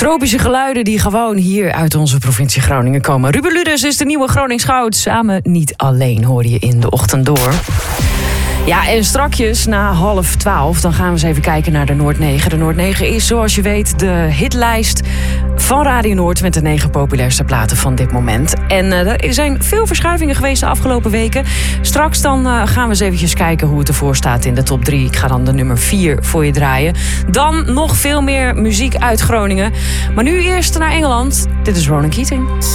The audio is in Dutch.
Tropische geluiden die gewoon hier uit onze provincie Groningen komen. Ruben Luders is de nieuwe Gronings Goud. Samen niet alleen, hoor je in de ochtend door. Ja, en strakjes na 11:30, dan gaan we eens even kijken naar de Noord 9. De Noord 9 is, zoals je weet, de hitlijst van Radio Noord met de 9 populairste platen van dit moment. En er zijn veel verschuivingen geweest de afgelopen weken. Straks dan gaan we eens eventjes kijken hoe het ervoor staat in de top 3. Ik ga dan de nummer 4 voor je draaien. Dan nog veel meer muziek uit Groningen. Maar nu eerst naar Engeland. Dit is Ronan Keating.